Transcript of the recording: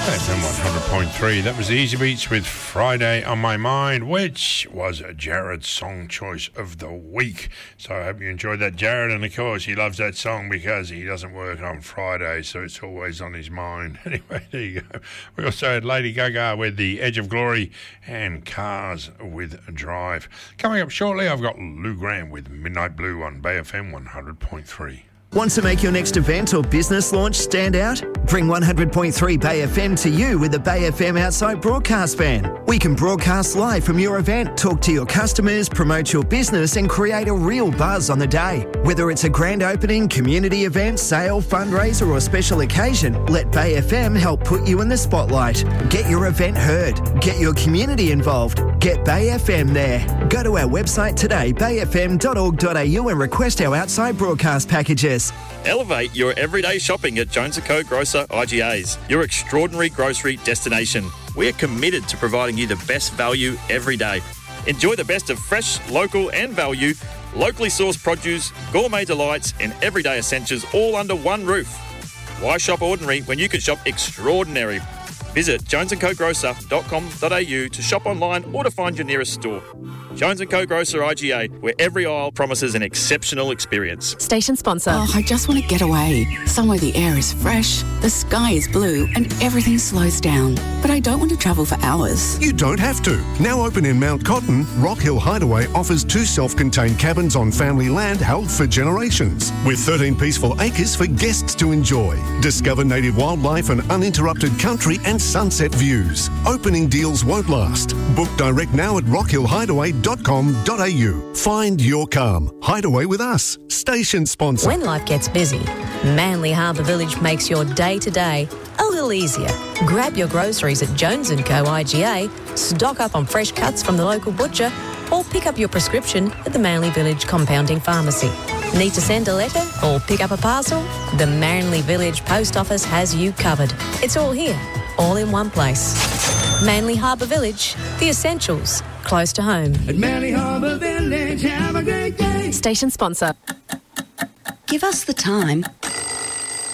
FM 100.3. That was the Easy Beats with Friday on My Mind, which was Jared's song choice of the week. So I hope you enjoyed that, Jared. And of course, he loves that song because he doesn't work on Friday, so it's always on his mind. Anyway, there you go. We also had Lady Gaga with The Edge of Glory and Cars with Drive. Coming up shortly, I've got Lou Graham with Midnight Blue on Bay FM 100.3. Want to make your next event or business launch stand out? Bring 100.3 Bay FM to you with the Bay FM Outside Broadcast Van. We can broadcast live from your event, talk to your customers, promote your business and create a real buzz on the day. Whether it's a grand opening, community event, sale, fundraiser or special occasion, let Bay FM help put you in the spotlight. Get your event heard. Get your community involved. Get Bay FM there. Go to our website today, bayfm.org.au and request our outside broadcast packages. Elevate your everyday shopping at Jones & Co Grocer IGAs, your extraordinary grocery destination. We are committed to providing you the best value every day. Enjoy the best of fresh, local and value, locally sourced produce, gourmet delights and everyday essentials all under one roof. Why shop ordinary when you can shop extraordinary? Visit jonesandcogrocer.com.au to shop online or to find your nearest store. Jones & Co Grocer IGA, where every aisle promises an exceptional experience. Station sponsor. Oh, I just want to get away. Somewhere the air is fresh, the sky is blue and everything slows down. But I don't want to travel for hours. You don't have to. Now open in Mount Cotton, Rock Hill Hideaway offers 2 self-contained cabins on family land held for generations, with 13 peaceful acres for guests to enjoy. Discover native wildlife and uninterrupted country and sunset views. Opening deals won't last. Book direct now at rockhillhideaway.com.au. Find your calm. Hideaway with us. Station sponsor. When life gets busy, Manly Harbour Village makes your day-to-day a little easier. Grab your groceries at Jones & Co IGA, stock up on fresh cuts from the local butcher, or pick up your prescription at the Manly Village Compounding Pharmacy. Need to send a letter or pick up a parcel? The Manly Village Post Office has you covered. It's all here, all in one place. Manly Harbour Village, the essentials, close to home. At Manly Harbour Village, have a great day. Station sponsor. Give us the time